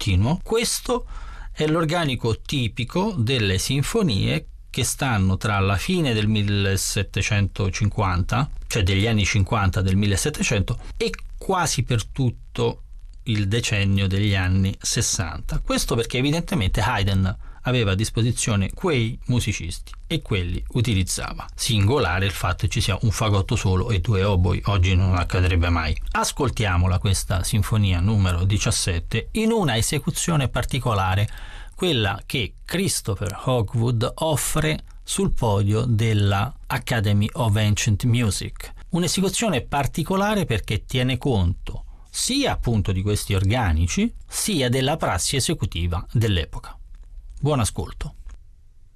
continuo. Questo è l'organico tipico delle sinfonie che stanno tra la fine del 1750, cioè degli anni 50 del 1700, e quasi per tutto il decennio degli anni 60. Questo perché evidentemente Haydn aveva a disposizione quei musicisti e quelli utilizzava. Singolare il fatto che ci sia un fagotto solo e 2 oboi, oggi non accadrebbe mai. Ascoltiamola questa sinfonia numero 17 in una esecuzione particolare, quella che Christopher Hogwood offre sul podio della Academy of Ancient Music. Un'esecuzione particolare perché tiene conto sia appunto di questi organici, sia della prassi esecutiva dell'epoca. Buon ascolto.